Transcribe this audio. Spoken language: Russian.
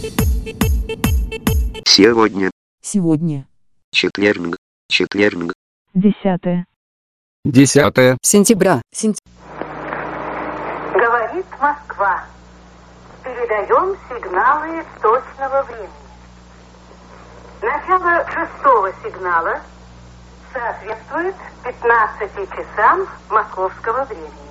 Сегодня. Сегодня. Четверг. 10 сентября. Говорит Москва. Передаем сигналы точного времени. Начало 6-го сигнала соответствует 15 часам московского времени.